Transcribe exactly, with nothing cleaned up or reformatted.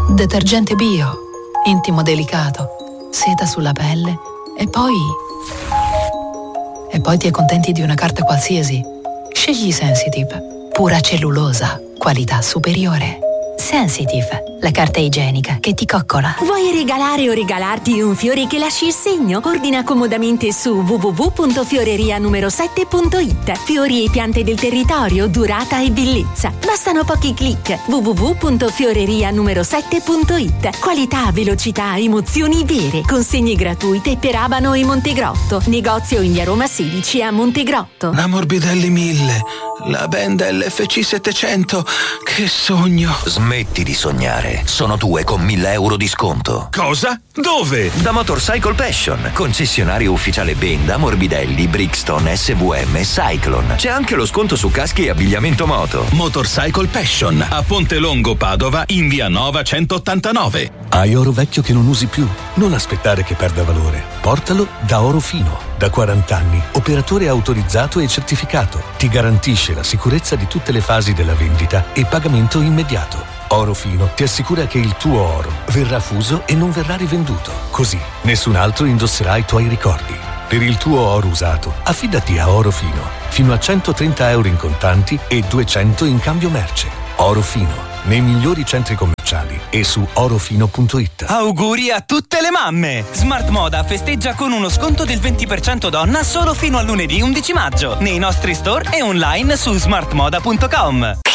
Detergente bio, intimo delicato, seta sulla pelle e poi... E poi ti accontenti di una carta qualsiasi. Scegli Sensitive, pura cellulosa, qualità superiore. Sensitive, la carta igienica che ti coccola. Vuoi regalare o regalarti un fiore che lasci il segno? Ordina comodamente su w w w punto fioreria numero sette punto i t. Fiori e piante del territorio, durata e bellezza. Bastano pochi click. w w w punto fioreria numero sette punto i t. Qualità, velocità, emozioni vere. Consegne gratuite per Abano e Montegrotto. Negozio in via Roma sedici a Montegrotto. La Morbidelli mille, la Benda L F C settecento. Che sogno! Smetti di sognare. Sono due con mille euro di sconto. Cosa? Dove? Da Motorcycle Passion, concessionario ufficiale Benda, Morbidelli, Brixton, S V M e Cyclone. C'è anche lo sconto su caschi e abbigliamento moto. Motorcycle Passion a Ponte Longo Padova in via Nova centottantanove. Hai oro vecchio che non usi più? Non aspettare che perda valore. Portalo da Oro Fino. Da quaranta anni, operatore autorizzato e certificato. Ti garantisce la sicurezza di tutte le fasi della vendita e pagamento immediato. Oro Fino ti assicura che il tuo oro verrà fuso e non verrà rivenduto. Così nessun altro indosserà i tuoi ricordi. Per il tuo oro usato, affidati a Oro Fino. Fino a centotrenta euro in contanti e duecento in cambio merce. Oro Fino, nei migliori centri commerciali e su orofino punto i t. Auguri a tutte le mamme! Smart Moda festeggia con uno sconto del venti per cento donna solo fino a lunedì undici maggio nei nostri store e online su smart moda punto com.